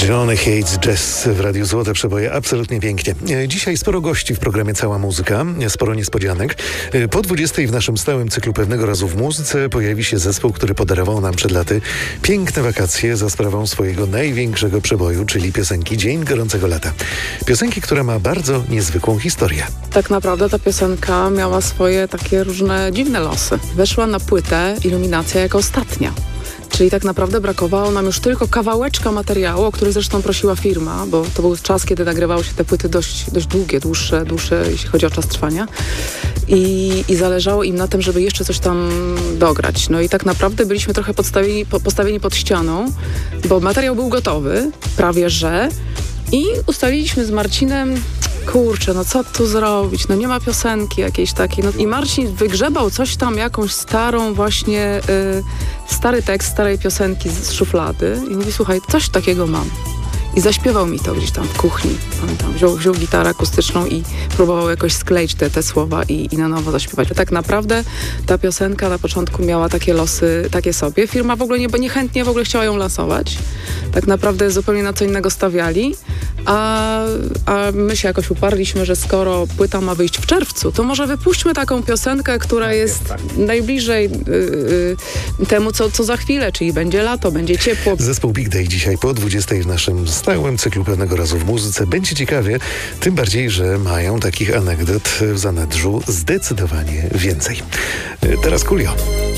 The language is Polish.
Johnny Hates Jazz w Radiu Złote Przeboje. Absolutnie pięknie. Dzisiaj sporo gości w programie Cała Muzyka, sporo niespodzianek. Po 20 w naszym stałym cyklu Pewnego razu w muzyce pojawi się zespół, który podarował nam przed laty piękne wakacje za sprawą swojego największego przeboju, czyli piosenki Dzień Gorącego Lata. Piosenki, która ma bardzo niezwykłą historię. Tak naprawdę ta piosenka miała swoje takie różne dziwne losy. Weszła na płytę Iluminacja jako ostatnia. Czyli tak naprawdę brakowało nam już tylko kawałeczka materiału, o który zresztą prosiła firma, bo to był czas, kiedy nagrywały się te płyty dość długie, dłuższe, jeśli chodzi o czas trwania. I zależało im na tym, żeby jeszcze coś tam dograć. No i tak naprawdę byliśmy trochę postawieni pod ścianą, bo materiał był gotowy, prawie że. I ustaliliśmy z Marcinem, kurczę, no co tu zrobić? No nie ma piosenki jakiejś takiej. No i Marcin wygrzebał coś tam, jakąś starą właśnie, stary tekst starej piosenki z szuflady i mówi, słuchaj, coś takiego mam. I zaśpiewał mi to gdzieś tam w kuchni. Pamiętam, wziął gitarę akustyczną i próbował jakoś skleić te słowa i na nowo zaśpiewać. Tak naprawdę ta piosenka na początku miała takie losy, takie sobie. Firma w ogóle niechętnie w ogóle chciała ją lansować. Tak naprawdę zupełnie na co innego stawiali. A my się jakoś uparliśmy, że skoro płyta ma wyjść w czerwcu, to może wypuśćmy taką piosenkę, która jest najbliżej temu, co za chwilę, czyli będzie lato, będzie ciepło. Zespół Big Day dzisiaj po 20 w naszym stałym cyklu Pewnego razu w muzyce. Będzie ciekawie, tym bardziej, że mają takich anegdot w zanadrzu zdecydowanie więcej. Teraz Coolio.